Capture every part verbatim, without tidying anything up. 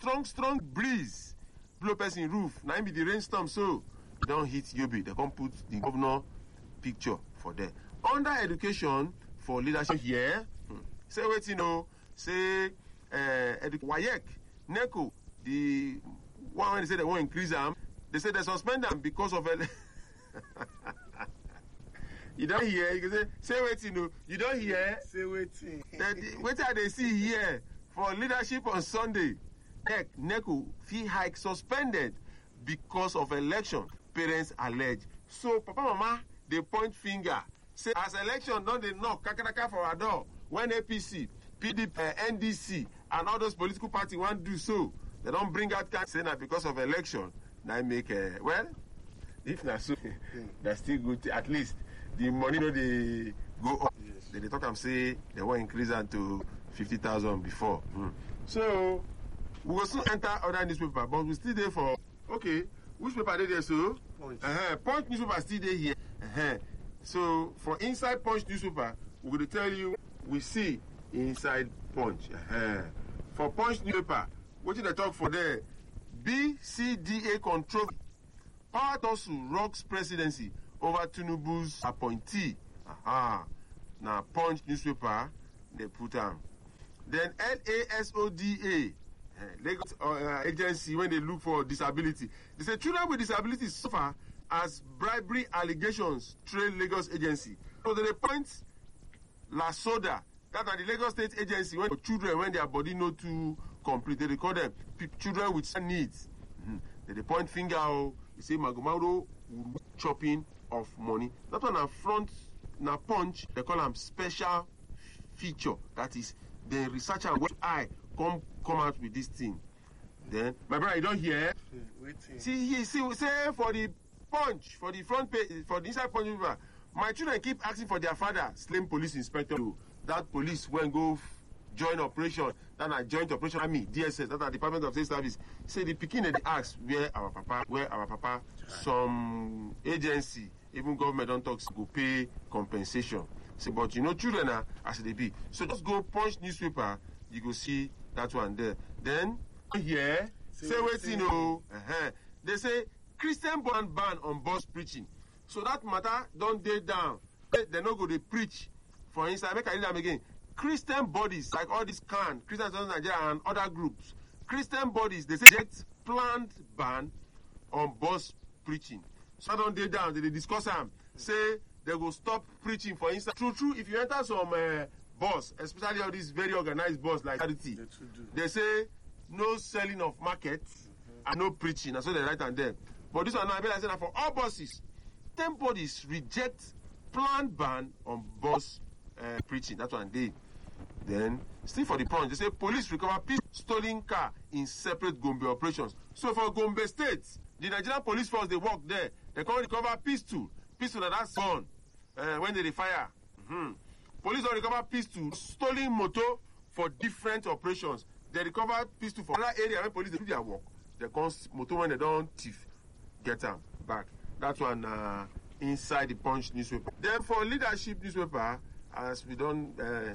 strong strong breeze blow person roof. Now be the rainstorm, so don't hit Yobe. They come put the governor picture for there. Under education for leadership here, hmm. say wait, you know, say uh, edu- WAEC, NECO, the one when they say they won't increase them, they say they suspend them because of ele- you don't hear, you can say, say wait, you know, you don't hear, say wait. What are they see here for leadership on Sunday? Heck, NECO fee hike suspended because of election. Parents allege. So, Papa, Mama, they point finger. Say, as election, don't they knock kakaraka for our door. When A P C, P D P, uh, N D C, and all those political parties want to do so, they don't bring out can say that because of election. Now make a, uh, well, if not so, that's still good. At least the money, no, they go up. Yes. They, they talk and say they want increase that to fifty thousand before. Mm. So, we will soon enter other newspaper, but we still there for, okay, which paper they there, so? Punch. Uh-huh. Punch newspaper still there here. Uh-huh. So, for inside Punch newspaper, we're going to tell you, we see inside Punch. Uh-huh. For Punch newspaper, what did they talk for there? B C D A control. Power Tosu rocks presidency over Tinubu's appointee. Aha. Now, Punch newspaper, they put on. Then L A S O D A. Lagos uh, agency, when they look for disability, they say children with disabilities suffer as bribery allegations trail Lagos agency. So they point La Soda, that are the Lagos State agency, when children, when their body not too complete, they call them children with needs. Mm-hmm. They point finger, oh, they say Magomaro chopping of money. That one a front, na Punch, they call them special feature. That is, the researcher with eye come come out with this thing. Then, my brother, you don't hear? Waiting. See, he see, say for the Punch, for the front page, for the inside Punch paper, my children keep asking for their father, slain police inspector. That police when go f- join operation, that are joint operation army, D S S, that are Department of State Service. Say the pikin they ask where our papa, where our papa, some agency, even government don't talk, go pay compensation. Say, but you know, children are as they be. So just go Punch newspaper, you go see that one there. Then here, say, say wait, you know, uh-huh. They say Christian ban ban on bus preaching. So that matter don't day down. They, they no go they preach for inside. Make I read them again. Christian bodies like all these can Christians in Nigeria and other groups. Christian bodies they say reject planned ban on bus preaching. So don't day down. They, they discuss them. Say they will stop preaching for inside. True, true. If you enter some. Uh, Boss, especially all these very organized boss like charity, they, they say no selling of markets mm-hmm. and no preaching, and so they write on them. But this one now, I say that for all bosses, ten bodies reject planned ban on bus uh, preaching. That's one day. Then, still for the Punch, they say police recover piece stolen car in separate Gombe operations. So for Gombe State, the Nigerian police force they work there, they can recover pistol, pistol that that's gone uh, when they fire. Mm-hmm. Police don't recover pistol, stolen motor for different operations. They recover pistol for another area when police do their work. They come motor when they don't thief, get them back. That one uh, inside the Punch newspaper. Then for leadership newspaper, as we don't uh,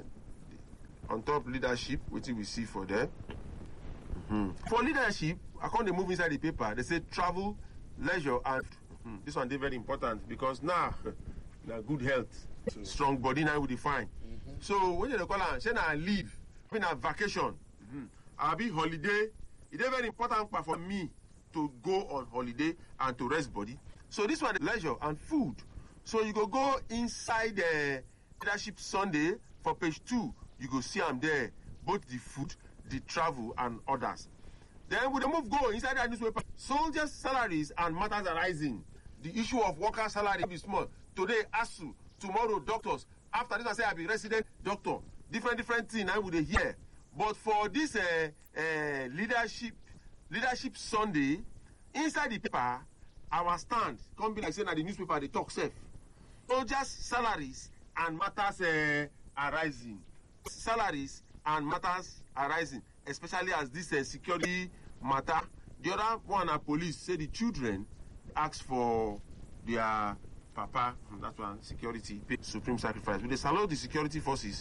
on top leadership, what we see for there. Mm-hmm. For leadership, according to move inside the paper, they say travel, leisure, and mm-hmm. this one is very important because now, now good health. So, strong body now we define. Mm-hmm. So when you call it, say na leave, I mean a vacation, mm-hmm. I'll be holiday. It is very important for me to go on holiday and to rest body. So this one leisure and food. So you go go inside the leadership Sunday for page two. You go see them there, both the food, the travel and others. Then we move go inside that newspaper. Soldiers' salaries and matters arising. The issue of worker salary will be small. Today, A S U. Tomorrow, doctors. After this, I say I'll be resident doctor. Different, different thing I would hear. But for this uh, uh, leadership, leadership Sunday, inside the paper, our stand come be like saying that the newspaper they talk safe. Soldiers' salaries and matters uh, arising. Salaries and matters arising, especially as this uh, security matter. The other one, are police say the children ask for their. Papa, that one, security, pay supreme sacrifice. We they salute the security forces